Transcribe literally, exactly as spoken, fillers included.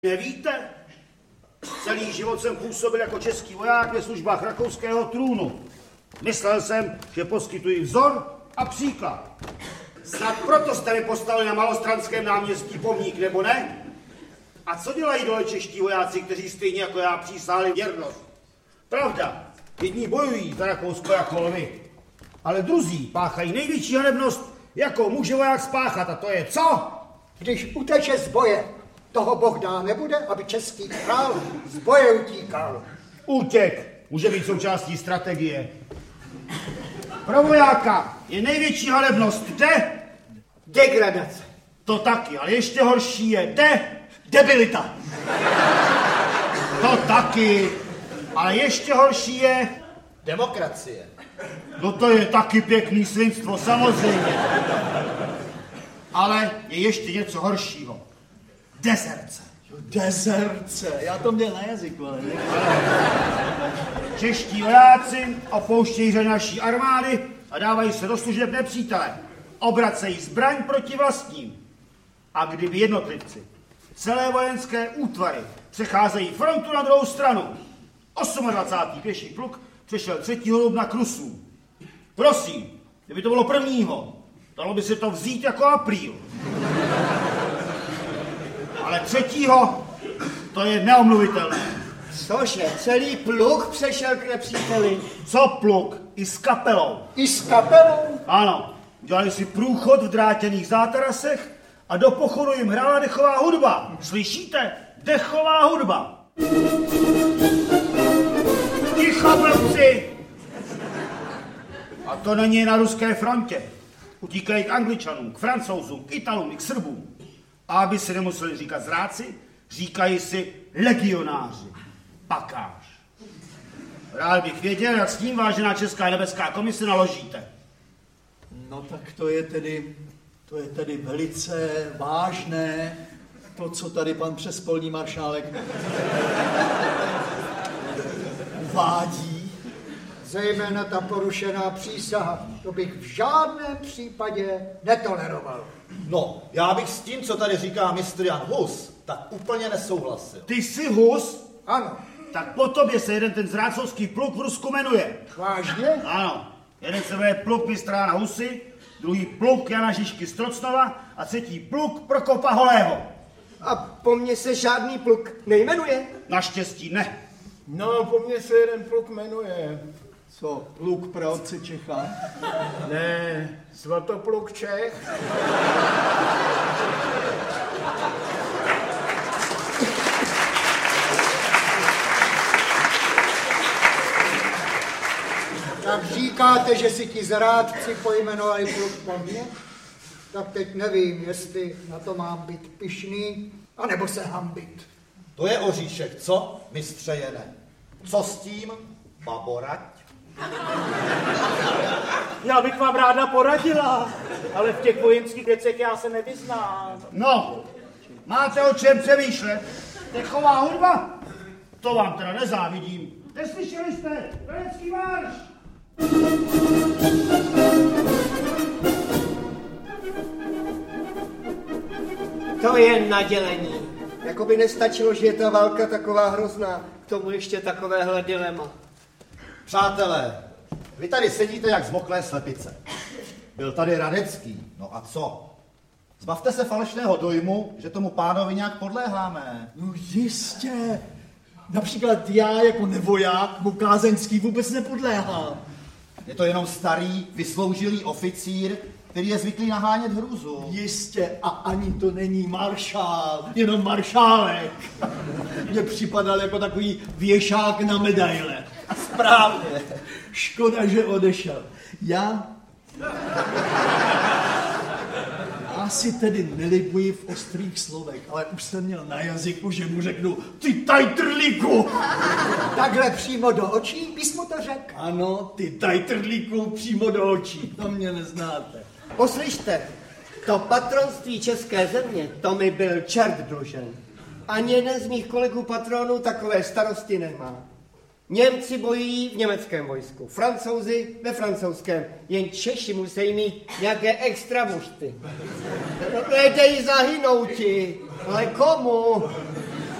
Nevíte? Celý život jsem působil jako český voják ve službách rakouského trůnu. Myslel jsem, že poskytuji vzor a příklad. Snad proto jste mi postavili na Malostranském náměstí pomník, nebo ne? A co dělají dole čeští vojáci, kteří stejně jako já přísáhli věrnost? Pravda, jedni bojují za Rakousko jako lvy, ale druzí páchají největší hanebnost, jakou může voják spáchat, a to je co? Když uteče z boje, toho Bůh dá nebude, aby český král z boje utíkal. Útěk může být součástí strategie. Pro vojáka je největší hanebnost kde? Degradace. To taky, ale ještě horší je de... Debilita. To taky, ale ještě horší je... Demokracie. No to je taky pěkný svinstvo, samozřejmě. Ale je ještě něco horšího. Dezerce. Dezerce, já to měl na jazyku, ale ne. Čeští vojáci opouštějí řady naší armády a dávají se do služeb nepřítele. Obracejí zbraň proti vlastním. A kdyby jednotlivci, celé vojenské útvary přecházejí frontu na druhou stranu, dvacátý osmý pěší pluk přešel třetího dubna k Rusům. Prosím, kdyby to bylo prvního, dalo by se to vzít jako apríl. Ale třetího, to je neomluvitelné. Cože, celý pluk přešel k nepříteli? Co pluk? I s kapelou. I s kapelou? Ano, dělali si průchod v drátěných zátarasech a do pochodu jim hrála dechová hudba. Slyšíte? Dechová hudba. Ticho, blbci! A to není na ruské frontě. Utíkají k Angličanům, k Francouzům, k Italům, k Srbům. A aby si nemuseli říkat zráci, říkají si legionáři. Pakáž. Rád bych věděl, jak s tím, vážená Česká nebeská komise, naložíte. No tak to je tedy, to je tedy velice vážné, to, co tady pan přespolní maršálek uvádí. Zejména ta porušená přísaha, to bych v žádném případě netoleroval. No, já bych s tím, co tady říká mistr Jan Hus, tak úplně nesouhlasil. Ty jsi Hus? Ano. Tak po tobě se jeden ten zrácovský pluk v Rusku jmenuje. Vážně? Ano. Jeden se jmenuje pluk mistra Jana Husy, druhý pluk Jana Žižky z Trocnova a třetí pluk Prokopa Holého. A po mně se žádný pluk nejmenuje? Naštěstí ne. No, po mně se jeden pluk jmenuje. Co, pluk praotce Čecha? Ne, Svatopluk Čech. Tak říkáte, že si ti zrádci pojmenovali pluk po mně? Tak teď nevím, jestli na to mám být pyšný, anebo se hambit. To je oříšek, co, mistře Jene? Co s tím, baborať? Já bych vám ráda poradila, ale v těch vojenských věcech já se nevyznám. No, máte o čem přemýšlet? Dechová hudba? To vám teda nezávidím. Neslyšeli jste? Vojenský marš! To je nadělení. Jakoby nestačilo, že je ta válka taková hrozná. K tomu ještě takovéhle dilema. Přátelé, vy tady sedíte jak zmoklé slepice. Byl tady Radecký, no a co? Zbavte se falešného dojmu, že tomu pánovi nějak podléháme. No jistě. Například já jako nevoják mu kázeňský vůbec nepodléhám. Je to jenom starý, vysloužilý oficír, který je zvyklý nahánět hrůzu. Jistě, a ani to není maršál, jenom maršálek. Mně připadal jako takový věšák na medaile. Správně. Škoda, že odešel. Já... Já si tedy nelibuji v ostrých slovech, ale už jsem měl na jazyku, že mu řeknu ty tajtrlíku. Takhle přímo do očí bys mu to řekl? Ano, ty tajtrlíku přímo do očí, to mě neznáte. Poslyšte, to patronství české země, to mi byl čert dlužen. Ani jeden z mých kolegů patronů takové starosti nemá. Němci bojují v německém vojsku, Francouzi ve francouzském, jen Češi musí mít nějaké extra bušty. No, nedej zahynouti, ale komu?